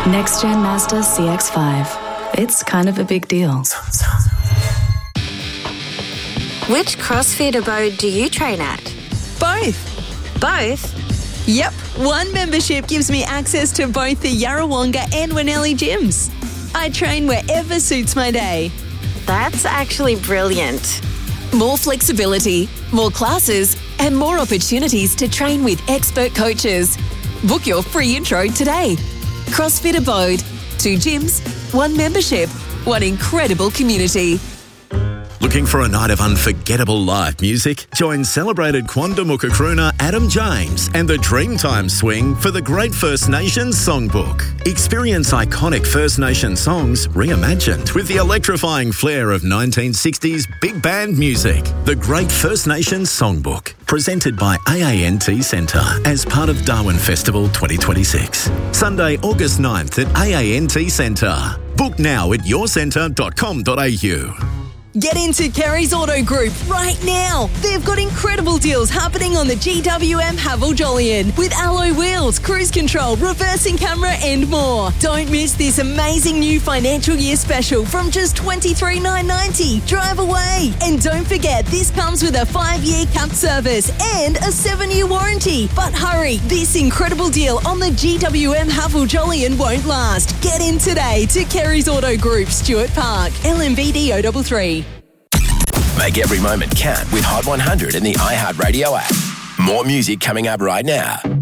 Next Gen Mazda CX-5. It's kind of a big deal. Which CrossFit abode do you train at? Both. Both? Yep. One membership gives me access to both the Yarrawonga and Winnelli gyms. I train wherever suits my day. That's actually brilliant. More flexibility, more classes, and more opportunities to train with expert coaches. Book your free intro today. CrossFit Abode. 2 gyms, 1 membership, 1 incredible community. Looking for a night of unforgettable live music? Join celebrated Quanda Mukakruna Adam James and the Dreamtime Swing for the Great First Nations Songbook. Experience iconic First Nation songs reimagined with the electrifying flair of 1960s big band music. The Great First Nations Songbook, presented by AANT Centre as part of Darwin Festival 2026. Sunday, August 9th at AANT Centre. Book now at yourcentre.com.au. Get into Kerry's Auto Group right now. They've got incredible deals happening on the GWM Haval Jolyon with alloy wheels, cruise control, reversing camera and more. Don't miss this amazing new financial year special from just $23,990. Drive away. And don't forget, this comes with a 5-year capped service and a 7-year warranty. But hurry, this incredible deal on the GWM Haval Jolyon won't last. Get in today to Kerry's Auto Group, Stuart Park, LMVD 033. Make every moment count with Hot 100 in the iHeartRadio app. More music coming up right now.